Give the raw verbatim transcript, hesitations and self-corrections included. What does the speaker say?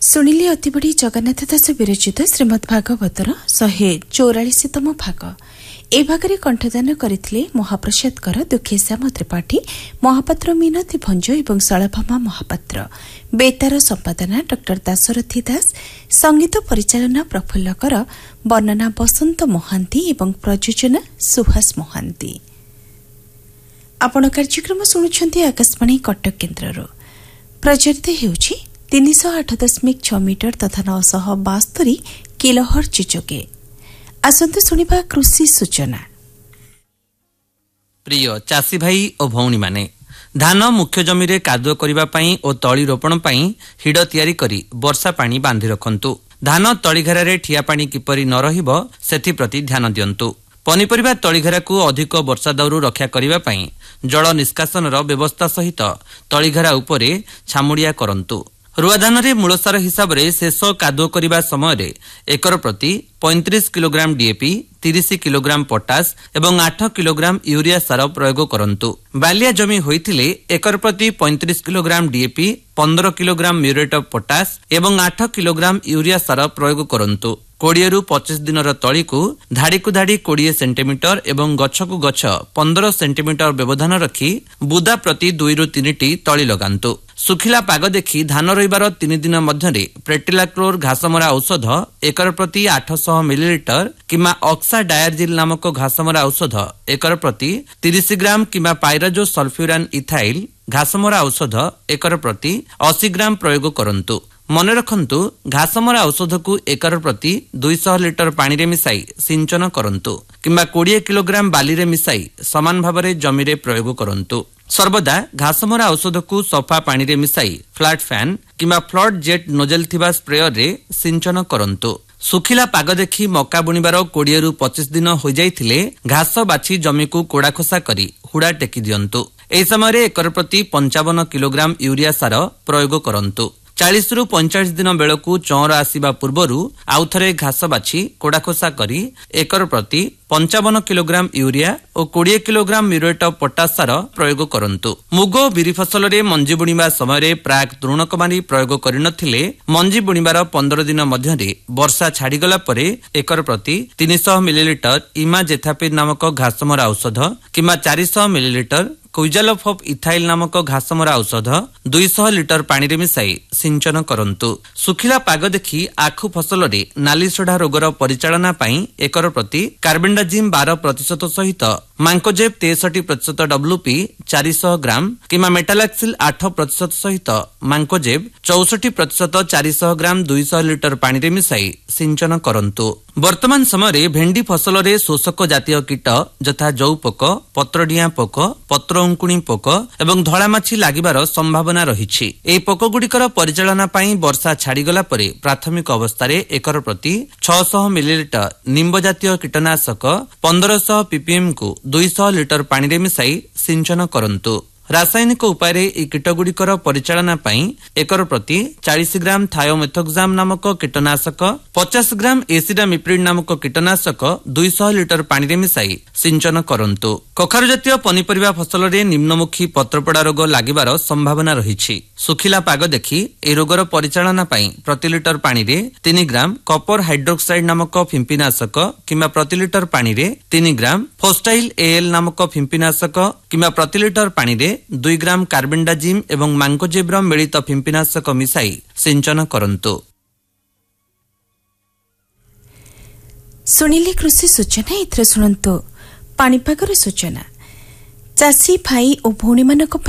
ଶୁଣିଲେ ଅତିବଡ଼ି ଜଗନ୍ନାଥ ଦାସ ବିରଚିତ ଶ୍ରୀମଦ୍ ଭାଗବତର ଶହେ ଚଉରାଳିଶତମ ଭାଗ। ଏ ଭାଗରେ କଣ୍ଠଦାନ କରିଥିଲେ ମହାପ୍ରସାଦକର ଦୁଃଖେଶ୍ୟାମ ତ୍ରିପାଠୀ, ମହାପାତ୍ର ମିନତୀ ଭଞ୍ଜ ଏବଂ ଶଳଭାମା ମହାପାତ୍ର। ବେତାର ସମ୍ପାଦନା ଡକ୍ଟର ଦାଶରଥୀ ଦାସ, ସଙ୍ଗୀତ ପରିଚାଳନା ପ୍ରଫୁଲ୍ଲ କର, ବର୍ଣ୍ଣନା ବସନ୍ତ ମହାନ୍ତି ଏବଂ ପ୍ରଯୋଜନା ସୁହାସ ମହାନ୍ତି। ଆପଣ କାର୍ଯ୍ୟକ୍ରମ ଶୁଣୁଛନ୍ତି ଆକାଶବାଣୀ କଟକ କେନ୍ଦ୍ରରୁ। ପ୍ରଚାରିତ ହେଉଛି ତିନିଶହ ଆଠ ଦଶମିକ ଛଅ ମିଟର ତଥା ନଅଶହ ବାସ୍ତରୀ କିଲୋହର୍ଟ୍ଜ ଯୋଗେ। ଆସନ୍ତୁ ଶୁଣିବା କୃଷି ସୂଚନା। ପ୍ରିୟ ଚାଷୀ ଭାଇ ଓ ଭଉଣୀମାନେ, ଧାନ ମୁଖ୍ୟ ଜମିରେ କାଦୁଅ କରିବା ପାଇଁ ଓ ତଳି ରୋପଣ ପାଇଁ ହିଡ଼ ତିଆରି କରି ବର୍ଷା ପାଣି ବାନ୍ଧି ରଖନ୍ତୁ। ଧାନ ତଳିଘେରାରେ ଠିଆ ପାଣି କିପରି ନ ରହିବ ସେଥିପ୍ରତି ଧ୍ୟାନ ଦିଅନ୍ତୁ। ପନିପରିବା ତଳିଘେରାକୁ ଅଧିକ ବର୍ଷା ଦାଉରୁ ରକ୍ଷା କରିବା ପାଇଁ ଜଳ ନିଷ୍କାସନର ବ୍ୟବସ୍ଥା ସହିତ ତଳିଘେରା ଉପରେ ଛାମୁଡ଼ିଆ କରନ୍ତୁ। ରୁଆ ଧାନରେ ମୂଳସାର ହିସାବରେ ଶେଷ କାଦୁଅ କରିବା ସମୟରେ ଏକର ପ୍ରତି ପଇଁତିରିଶ କିଲୋଗ୍ରାମ ଡିଏପି, ତିରିଶ କିଲୋଗ୍ରାମ ପଟାସ ଏବଂ ଆଠ କିଲୋଗ୍ରାମ ୟୁରିଆ ସାର ପ୍ରୟୋଗ କରନ୍ତୁ। ବାଲିଆ ଜମି ହୋଇଥିଲେ ଏକର ପ୍ରତି ପଇଁତିରିଶ କିଲୋଗ୍ରାମ ଡିଏପି, ପନ୍ଦର କିଲୋଗ୍ରାମ ମ୍ୟୁରେଟ୍ ଅଫ୍ ପଟାସ ଏବଂ ଆଠ କିଲୋଗ୍ରାମ ୟୁରିଆ ସାର ପ୍ରୟୋଗ କରନ୍ତୁ। କୋଡ଼ିଏରୁ ପଚିଶ ଦିନର ତଳିକୁ ଧାଡ଼ିକୁ ଧାଡ଼ି କୋଡ଼ିଏ ସେଣ୍ଟିମିଟର ଏବଂ ଗଛକୁ ଗଛ ପନ୍ଦର ସେଣ୍ଟିମିଟର ବ୍ୟବଧାନ ରଖି ବୁଦା ପ୍ରତି ଦୁଇରୁ ତିନିଟି ତଳି ଲଗାନ୍ତୁ। ଶୁଖିଲା ପାଗ ଦେଖି ଧାନ ରୋଇବାର ତିନି ଦିନ ମଧ୍ୟରେ ପ୍ରେଟିଲାକ୍ଲୋର ଘାସମରା ଔଷଧ ଏକର ପ୍ରତି ଆଠଶହ ମିଲିଲିଟର କିମ୍ବା ଅକ୍ସା ଡାୟାରଜିଲ୍ ନାମକ ଘାସମରା ଔଷଧ ଏକର ପ୍ରତି ତିରିଶ ଗ୍ରାମ କିମ୍ବା ପାଇରାଜୋ ସଲଫ୍ୟୁରାନ୍ ଇଥାଇଲ୍ ଘାସମରା ଔଷଧ ଏକର ପ୍ରତି ଅଶୀ ଗ୍ରାମ ପ୍ରୟୋଗ କରନ୍ତୁ। ମନେ ରଖନ୍ତୁ, ଘାସମରା ଔଷଧକୁ ଏକର ପ୍ରତି ଦୁଇଶହ ଲିଟର ପାଣିରେ ମିଶାଇ ସିଞ୍ଚନ କରନ୍ତୁ କିମ୍ବା କୋଡ଼ିଏ କିଲୋଗ୍ରାମ ବାଲିରେ ମିଶାଇ ସମାନ ଭାବରେ ଜମିରେ ପ୍ରୟୋଗ କରନ୍ତୁ। ସର୍ବଦା ଘାସମରା ଔଷଧକୁ ସଫା ପାଣିରେ ମିଶାଇ ଫ୍ଲାଟ୍ ଫ୍ୟାନ୍ କିମ୍ବା ଫ୍ଲଡ୍ ଜେଟ୍ ନୋଜେଲ୍ ଥିବା ସ୍ପ୍ରେୟରରେ ସିଞ୍ଚନ କରନ୍ତୁ। ଶୁଖିଲା ପାଗ ଦେଖି ମକା ବୁଣିବାର କୋଡ଼ିଏରୁ ପଚିଶ ଦିନ ହୋଇଯାଇଥିଲେ ଘାସ ବାଛି ଜମିକୁ କୋଡ଼ାଖୋସା କରି ହୁଡ଼ା ଟେକି ଦିଅନ୍ତୁ। ଏହି ସମୟରେ ଏକର ପ୍ରତି ପଞ୍ଚାବନ କିଲୋଗ୍ରାମ ୟୁରିଆ ସାର ପ୍ରୟୋଗ କରନ୍ତୁ। ଚାଳିଶରୁ ପଇଁଚାଳିଶ ଦିନ ବେଳକୁ ଚଅଁର ଆସିବା ପୂର୍ବରୁ ଆଉଥରେ ଘାସ ବାଛି କୋଡ଼ାଖୋସା କରି ଏକର ପ୍ରତି ପଞ୍ଚାବନ କିଲୋଗ୍ରାମ ୟୁରିଆ ଓ କୋଡ଼ିଏ କିଲୋଗ୍ରାମ ମ୍ୟୁରେଟ୍ ଅଫ୍ ପଟାସ ସାର ପ୍ରୟୋଗ କରନ୍ତୁ। ମୁଗ ଓ ବିରି ଫସଲରେ ମଞ୍ଜି ବୁଣିବା ସମୟରେ ପ୍ରାକ୍ ତୃଣକମାରୀ ପ୍ରୟୋଗ କରିନଥିଲେ ମଞ୍ଜି ବୁଣିବାର ପନ୍ଦର ଦିନ ମଧ୍ୟରେ ବର୍ଷା ଛାଡ଼ିଗଲା ପରେ ଏକର ପ୍ରତି ତିନିଶହ ମିଲିଲିଟର ଇମା ଜେଥାପିର୍ ନାମକ ଘାସମରା ଔଷଧ କିମ୍ବା ଚାରିଶହ ମିଲିଲିଟର କୁଇଜାଲଫ୍ ଅଫ୍ ଇଥାଇଲ୍ ନାମକ ଘାସମରା ଔଷଧ ଦୁଇଶହ ଲିଟର ପାଣିରେ ମିଶାଇ ସିଞ୍ଚନ କରନ୍ତୁ। ଶୁଖିଲା ପାଗ ଦେଖି ଆଖୁ ଫସଲରେ ନାଲି ସୋଢ଼ା ରୋଗର ପରିଚାଳନା ପାଇଁ ଏକର ପ୍ରତି କାର୍ବେଣ୍ଡାଜିମ୍ ବାର ପ୍ରତିଶତ ସହିତ ମାଙ୍କୋଜେବ୍ ତେଷଠି ପ୍ରତିଶତ ଡବ୍ଲ୍ୟୁପି ଚାରିଶହ ଗ୍ରାମ କିମ୍ବା ମେଟାଲାକ୍ସିଲ୍ ଆଠ ପ୍ରତିଶତ ସହିତ ମାଙ୍କୋଜେବ୍ ଚଉଷଠି ପ୍ରତିଶତ ଚାରିଶହ ଗ୍ରାମ ଦୁଇଶହ ଲିଟର ପାଣିରେ ମିଶାଇ ସିଞ୍ଚନ କରନ୍ତୁ। ବର୍ତ୍ତମାନ ସମୟରେ ଭେଣ୍ଡି ଫସଲରେ ଶୋଷକ ଜାତୀୟ କୀଟ ଯଥା ଜଉ ପୋକ, ପତ୍ରଡିଆଁ ପୋକ, ପତ୍ର ଉଙ୍କୁଣି ପୋକ ଏବଂ ଧଳାମାଛି ଲାଗିବାର ସମ୍ଭାବନା ରହିଛି। ଏହି ପୋକଗୁଡ଼ିକର ପରିଚାଳନା ପାଇଁ ବର୍ଷା ଛାଡ଼ିଗଲା ପରେ ପ୍ରାଥମିକ ଅବସ୍ଥାରେ ଏକର ପ୍ରତି ଛଅଶହ ମିଲିଲିଟର ନିମ୍ବ ଜାତୀୟ କୀଟନାଶକ ପନ୍ଦରଶହ ପିପିଏମ୍ କୁ ଦୁଇଶହ ଲିଟର ପାଣିରେ ମିଶାଇ ସିଞ୍ଚନ କରନ୍ତୁ। ରାସାୟନିକ ଉପାୟରେ ଏହି କୀଟଗୁଡ଼ିକର ପରିଚାଳନା ପାଇଁ ଏକର ପ୍ରତି ଚାଳିଶ ଗ୍ରାମ ଥାୟୋମେଥୋକ୍ସାମ୍ ନାମକ କୀଟନାଶକ, ପଚାଶ ଗ୍ରାମ ଏସିଡାମିପ୍ରିଡ୍ ନାମକ କୀଟନାଶକ ଦୁଇଶହ ଲିଟର ପାଣିରେ ମିଶାଇ ସିଞ୍ଚନ କରନ୍ତୁ। କଖାରୁ ଜାତୀୟ ପନିପରିବା ଫସଲରେ ନିମ୍ନମୁଖୀ ପତ୍ରପୋଡ଼ା ରୋଗ ଲାଗିବାର ସମ୍ଭାବନା ରହିଛି। ଶୁଖିଲା ପାଗ ଦେଖି ଏହି ରୋଗର ପରିଚାଳନା ପାଇଁ ପ୍ରତି ଲିଟର ପାଣିରେ ତିନି ଗ୍ରାମ କପର ହାଇଡ୍ରୋକ୍ସାଇଡ୍ ନାମକ ଫିମ୍ପିନାଶକ କିମ୍ବା ପ୍ରତି ଲିଟର ପାଣିରେ ତିନି ଗ୍ରାମ ଫୋଷ୍ଟାଇଲ୍ ଏଏଲ୍ ନାମକ ଫିମ୍ପିନାଶକ କିମ୍ବା ପ୍ରତି ଲିଟର ପାଣିରେ ଦୁଇ ଗ୍ରାମ କାର୍ବେଣ୍ଡାଜିମ୍ ଏବଂ ମାଙ୍କୋଜେବ୍ର ମିଳିତ ଫିମ୍ପିନାଶକ ମିଶାଇ ସିଞ୍ଚନ କରନ୍ତୁ। ଶୁଣିଲେ କୃଷି ସୂଚନା। ଏଥିରେ ଶୁଣନ୍ତୁ ପାଣିପାଗର ସୂଚନା। ଚାଷୀ ଭାଇ ଓ ଭଉଣୀମାନଙ୍କ